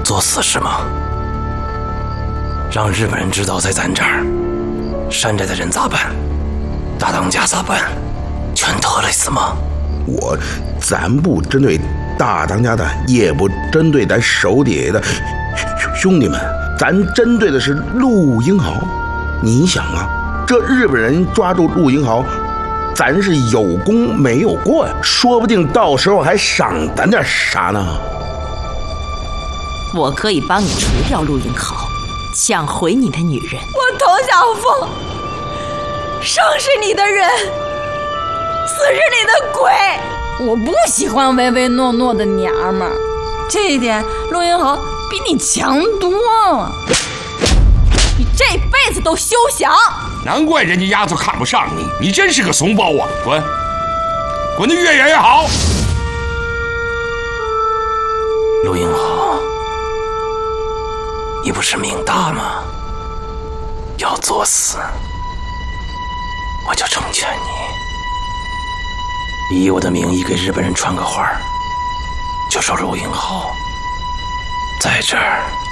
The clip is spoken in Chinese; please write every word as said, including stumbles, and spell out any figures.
作死是吗？让日本人知道在咱这儿，山寨的人咋办？大当家咋办？全得了死吗？ 我，咱不针对大当家的，也不针对咱手底下的兄弟们，咱针对的是陆英豪。你想啊，这日本人抓住陆英豪，咱是有功没有过呀，说不定到时候还赏咱点啥呢。 我可以帮你除掉陆英豪，抢回你的女人。 我投小凤，生是你的人，死是你的鬼。我不喜欢唯唯诺诺的娘们儿，这一点陆英豪比你强多了，你这辈子都休想。 难怪人家丫头看不上你，你真是个怂包啊！滚，滚得越远越好。 陆英豪，你不是命大吗？要作死，我就成全你，以我的名义给日本人传个话，就说陆英豪在这儿